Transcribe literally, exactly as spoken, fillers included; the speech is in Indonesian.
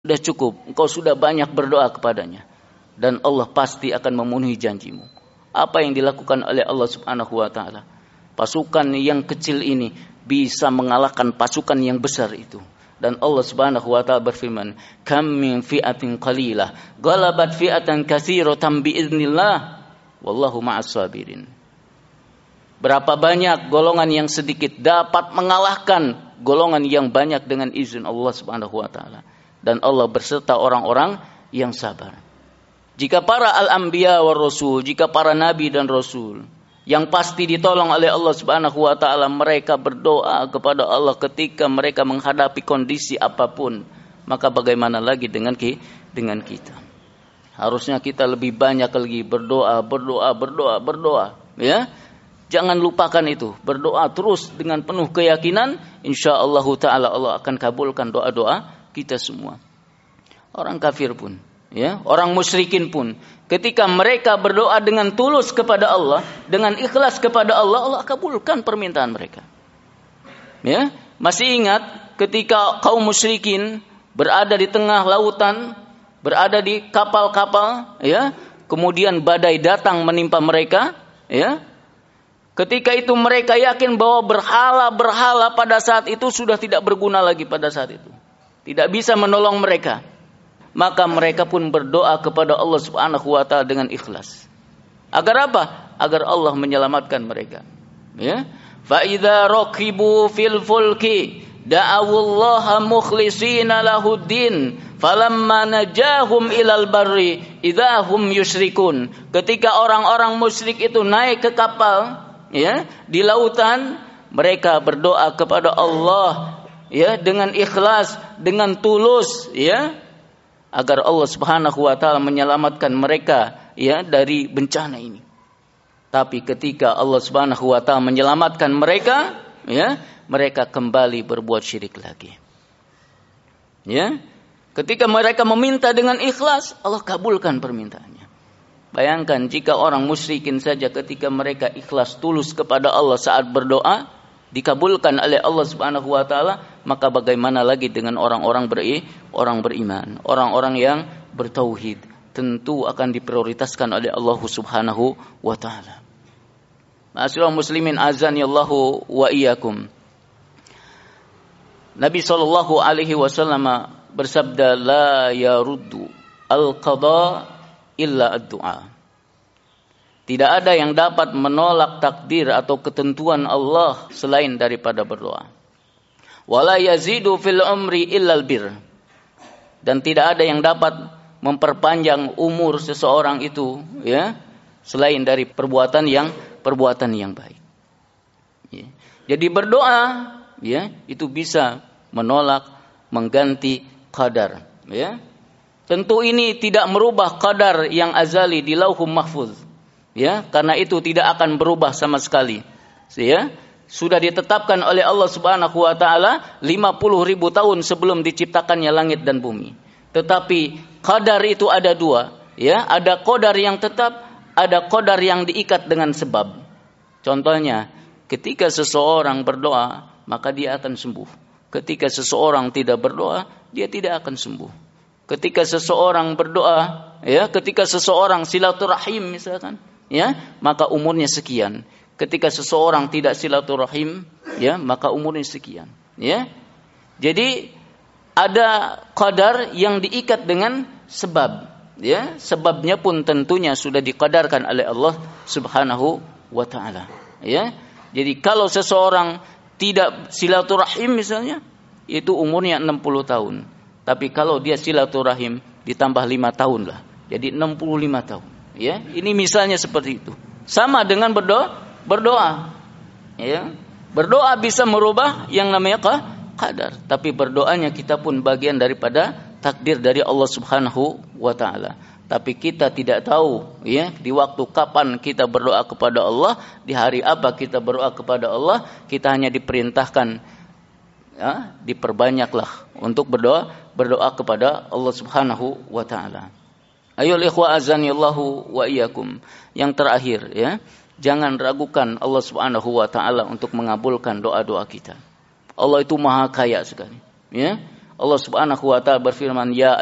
sudah cukup, engkau sudah banyak berdoa kepadanya, dan Allah pasti akan memenuhi janjimu. Apa yang dilakukan oleh Allah Subhanahu wa taala? Pasukan yang kecil ini bisa mengalahkan pasukan yang besar itu. Dan Allah Subhanahu wa taala berfirman, "Kam min fi'atin qalilah ghalabat fi'atan katsiratan biiznillah, wallahu ma'as sabirin." Berapa banyak golongan yang sedikit dapat mengalahkan golongan yang banyak dengan izin Allah Subhanahu wa taala. Dan Allah berserta orang-orang yang sabar. Jika para al-anbiya wa rasul, jika para nabi dan rasul yang pasti ditolong oleh Allah Subhanahu wa taala, mereka berdoa kepada Allah ketika mereka menghadapi kondisi apapun, maka bagaimana lagi dengan dengan kita? Harusnya kita lebih banyak lagi berdoa, berdoa, berdoa, berdoa, ya. Jangan lupakan itu, berdoa terus dengan penuh keyakinan, insyaallah taala Allah akan kabulkan doa-doa kita semua. Orang kafir pun, ya, orang musyrikin pun, ketika mereka berdoa dengan tulus kepada Allah, dengan ikhlas kepada Allah, Allah kabulkan permintaan mereka. Ya, masih ingat ketika kaum musyrikin berada di tengah lautan, berada di kapal-kapal, ya, kemudian badai datang menimpa mereka, ya. Ketika itu mereka yakin bahwa berhala-berhala pada saat itu sudah tidak berguna lagi pada saat itu. Tidak bisa menolong mereka. Maka mereka pun berdoa kepada Allah Subhanahu wa taala dengan ikhlas. Agar apa? Agar Allah menyelamatkan mereka. Ya. Fa idza raqibu fil fulki da'awullaha mukhlishina lahuddin falamma najahum ilal barri idza hum yusyrikun. Ketika orang-orang musyrik itu naik ke kapal, ya, di lautan, mereka berdoa kepada Allah, ya, dengan ikhlas, dengan tulus, ya, agar Allah Subhanahu wa taala menyelamatkan mereka, ya, dari bencana ini. Tapi ketika Allah Subhanahu wa taala menyelamatkan mereka, ya, mereka kembali berbuat syirik lagi. Ya. Ketika mereka meminta dengan ikhlas, Allah kabulkan permintaannya. Bayangkan jika orang musyrikin saja ketika mereka ikhlas tulus kepada Allah saat berdoa dikabulkan oleh Allah Subhanahu wa taala, maka bagaimana lagi dengan orang-orang beri, orang beriman, orang-orang yang bertauhid, tentu akan diprioritaskan oleh Allah Subhanahu wa taala. Ma'asyiral muslimin azanillahu wa iyyakum. Nabi sallallahu alaihi wasallam bersabda, la yaruddu al-qada illa ad-du'a. Tidak ada yang dapat menolak takdir atau ketentuan Allah selain daripada berdoa. Wala yazidu fil umri illa al-bir. Dan tidak ada yang dapat memperpanjang umur seseorang itu, ya, selain dari perbuatan yang perbuatan yang baik. Ya. Jadi berdoa, ya, itu bisa menolak, mengganti qadar, ya. Tentu ini tidak merubah qadar yang azali di lauhul mahfuz. Ya, karena itu tidak akan berubah sama sekali. Ya, sudah ditetapkan oleh Allah Subhanahu wa taala lima puluh ribu tahun sebelum diciptakannya langit dan bumi. Tetapi qadar itu ada dua, ya, ada qadar yang tetap, ada qadar yang diikat dengan sebab. Contohnya, ketika seseorang berdoa, maka dia akan sembuh. Ketika seseorang tidak berdoa, dia tidak akan sembuh. Ketika seseorang berdoa, ya, ketika seseorang silaturahim misalkan, ya, maka umurnya sekian. Ketika seseorang tidak silaturahim, ya, maka umurnya sekian, ya. Jadi ada qadar yang diikat dengan sebab, ya. Sebabnya pun tentunya sudah diqadarkan oleh Allah Subhanahu wa taala, ya. Jadi kalau seseorang tidak silaturahim misalnya, itu umurnya enam puluh tahun. Tapi kalau dia silaturahim ditambah lima tahun lah. Jadi enam puluh lima tahun. Ya, ini misalnya seperti itu. Sama dengan berdoa, berdoa. Ya. Berdoa bisa merubah yang namanya qadar, tapi berdoanya kita pun bagian daripada takdir dari Allah Subhanahu wa taala. Tapi kita tidak tahu, ya, di waktu kapan kita berdoa kepada Allah, di hari apa kita berdoa kepada Allah, kita hanya diperintahkan, ya, diperbanyaklah untuk berdoa berdoa kepada Allah Subhanahu wa taala. Ayol ikhwa azanillahu wa iyyakum. Yang terakhir, ya, jangan ragukan Allah Subhanahu wa taala untuk mengabulkan doa-doa kita. Allah itu maha kaya sekali, ya. Allah Subhanahu wa taala berfirman, "Ya